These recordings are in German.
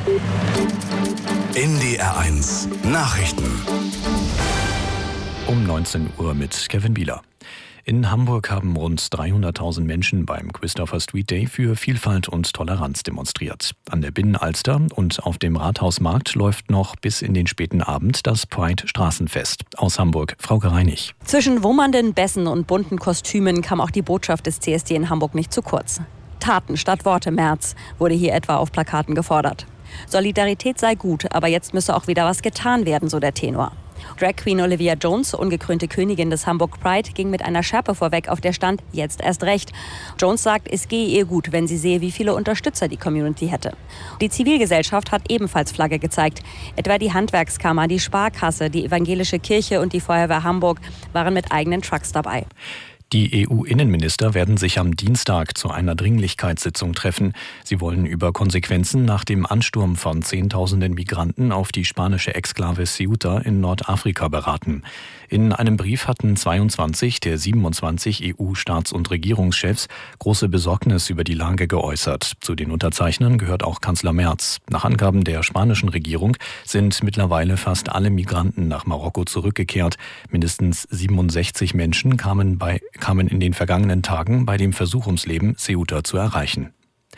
NDR1 Nachrichten. Um 19 Uhr mit Kevin Bieler. In Hamburg haben rund 300.000 Menschen beim Christopher Street Day für Vielfalt und Toleranz demonstriert. An der Binnenalster und auf dem Rathausmarkt läuft noch bis in den späten Abend das Pride-Straßenfest. Aus Hamburg, Frauke Reinig. Zwischen wummernden Bässen und bunten Kostümen kam auch die Botschaft des CSD in Hamburg nicht zu kurz. Taten statt Worte, März, wurde hier etwa auf Plakaten gefordert. Solidarität sei gut, aber jetzt müsse auch wieder was getan werden, so der Tenor. Drag Queen Olivia Jones, ungekrönte Königin des Hamburg Pride, ging mit einer Schärpe vorweg, auf der stand, jetzt erst recht. Jones sagt, es gehe ihr gut, wenn sie sehe, wie viele Unterstützer die Community hätte. Die Zivilgesellschaft hat ebenfalls Flagge gezeigt. Etwa die Handwerkskammer, die Sparkasse, die Evangelische Kirche und die Feuerwehr Hamburg waren mit eigenen Trucks dabei. Die EU-Innenminister werden sich am Dienstag zu einer Dringlichkeitssitzung treffen. Sie wollen über Konsequenzen nach dem Ansturm von Zehntausenden Migranten auf die spanische Exklave Ceuta in Nordafrika beraten. In einem Brief hatten 22 der 27 EU-Staats- und Regierungschefs große Besorgnis über die Lage geäußert. Zu den Unterzeichnern gehört auch Kanzler Merz. Nach Angaben der spanischen Regierung sind mittlerweile fast alle Migranten nach Marokko zurückgekehrt. Mindestens 67 Menschen kamen in den vergangenen Tagen bei dem Versuch ums Leben, Ceuta zu erreichen.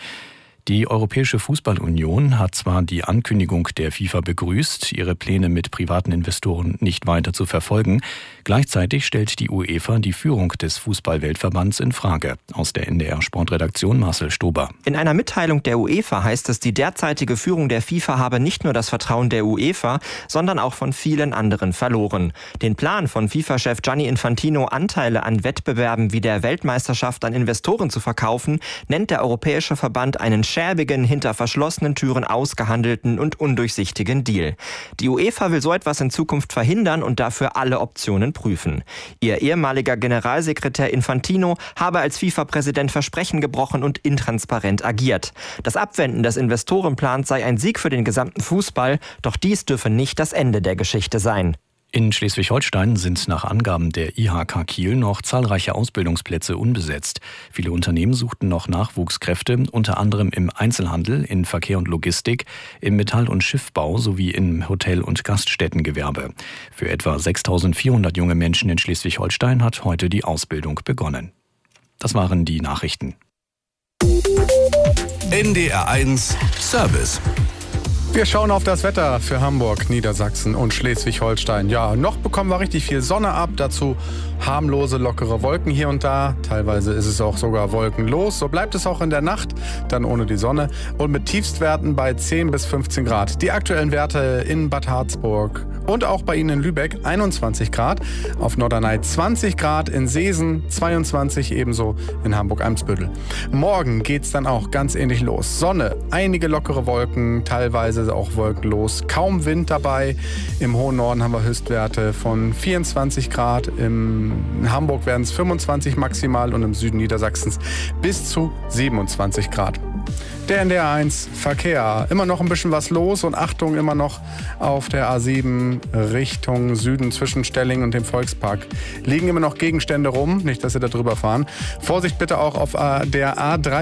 Die Europäische Fußballunion hat zwar die Ankündigung der FIFA begrüßt, ihre Pläne mit privaten Investoren nicht weiter zu verfolgen. Gleichzeitig stellt die UEFA die Führung des Fußball-Weltverbands in Frage. Aus der NDR-Sportredaktion Marcel Stober. In einer Mitteilung der UEFA heißt es, die derzeitige Führung der FIFA habe nicht nur das Vertrauen der UEFA, sondern auch von vielen anderen verloren. Den Plan von FIFA-Chef Gianni Infantino, Anteile an Wettbewerben wie der Weltmeisterschaft an Investoren zu verkaufen, nennt der Europäische Verband einen schäbigen, hinter verschlossenen Türen ausgehandelten und undurchsichtigen Deal. Die UEFA will so etwas in Zukunft verhindern und dafür alle Optionen prüfen. Ihr ehemaliger Generalsekretär Infantino habe als FIFA-Präsident Versprechen gebrochen und intransparent agiert. Das Abwenden des Investorenplans sei ein Sieg für den gesamten Fußball, doch dies dürfe nicht das Ende der Geschichte sein. In Schleswig-Holstein sind nach Angaben der IHK Kiel noch zahlreiche Ausbildungsplätze unbesetzt. Viele Unternehmen suchten noch Nachwuchskräfte, unter anderem im Einzelhandel, in Verkehr und Logistik, im Metall- und Schiffbau sowie im Hotel- und Gaststättengewerbe. Für etwa 6.400 junge Menschen in Schleswig-Holstein hat heute die Ausbildung begonnen. Das waren die Nachrichten. NDR1 Service. Wir schauen auf das Wetter für Hamburg, Niedersachsen und Schleswig-Holstein. Ja, noch bekommen wir richtig viel Sonne ab, dazu harmlose, lockere Wolken hier und da. Teilweise ist es auch sogar wolkenlos. So bleibt es auch in der Nacht, dann ohne die Sonne und mit Tiefstwerten bei 10 bis 15 Grad. Die aktuellen Werte in Bad Harzburg und auch bei Ihnen in Lübeck 21 Grad, auf Norderney 20 Grad, in Seesen 22, ebenso in Hamburg-Eimsbüttel. Morgen geht's dann auch ganz ähnlich los. Sonne, einige lockere Wolken, teilweise auch wolkenlos, kaum Wind dabei. Im hohen Norden haben wir Höchstwerte von 24 Grad, in Hamburg werden es 25 maximal und im Süden Niedersachsens bis zu 27 Grad. Der NDR1 Verkehr. Immer noch ein bisschen was los und Achtung, immer noch auf der A7 Richtung Süden zwischen Stelling und dem Volkspark. Liegen immer noch Gegenstände rum, nicht, dass Sie da drüber fahren. Vorsicht bitte auch auf der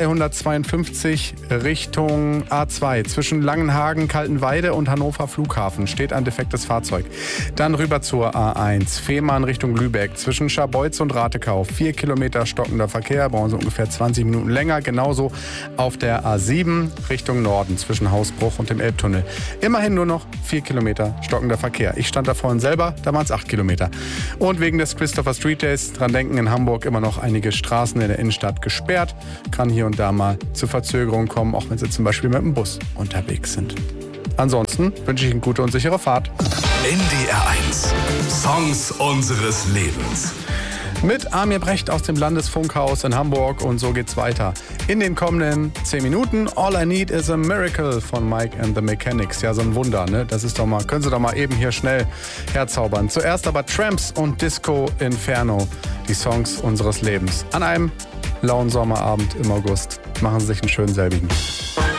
A352 Richtung A2 zwischen Langenhagen, Kaltenweide und Hannover Flughafen. Steht ein defektes Fahrzeug. Dann rüber zur A1 Fehmarn Richtung Lübeck zwischen Scharbeutz und Ratekau. 4 Kilometer stockender Verkehr, brauchen Sie ungefähr 20 Minuten länger. Genauso auf der A7 Richtung Norden zwischen Hausbruch und dem Elbtunnel. Immerhin nur noch 4 Kilometer stockender Verkehr. Ich stand da vorhin selber, da waren es 8 Kilometer. Und wegen des Christopher Street Days, dran denken, in Hamburg immer noch einige Straßen in der Innenstadt gesperrt. Kann hier und da mal zu Verzögerungen kommen, auch wenn Sie zum Beispiel mit dem Bus unterwegs sind. Ansonsten wünsche ich eine gute und sichere Fahrt. NDR1 Songs unseres Lebens. Mit Amir Brecht aus dem Landesfunkhaus in Hamburg und so geht's weiter. In den kommenden 10 Minuten All I Need is a Miracle von Mike and the Mechanics. Ja, so ein Wunder, ne? Das ist doch mal, können Sie doch mal eben hier schnell herzaubern. Zuerst aber Tramps und Disco Inferno, die Songs unseres Lebens. An einem lauen Sommerabend im August. Machen Sie sich einen schönen selbigen.